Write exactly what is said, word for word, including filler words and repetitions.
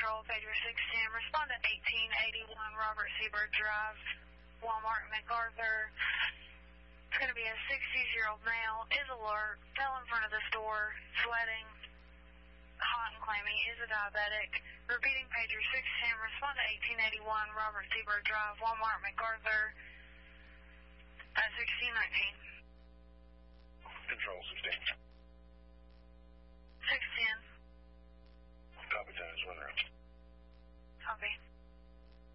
Patrol, pager six ten, respond to eighteen eighty-one Robert Seabird Drive, Walmart, MacArthur. It's going to be a sixty-year-old male, is alert, fell in front of the store, sweating, hot and clammy, is a diabetic. Repeating pager six ten, respond to eighteen eighty-one Robert Seabird Drive, Walmart, MacArthur, at sixteen nineteen.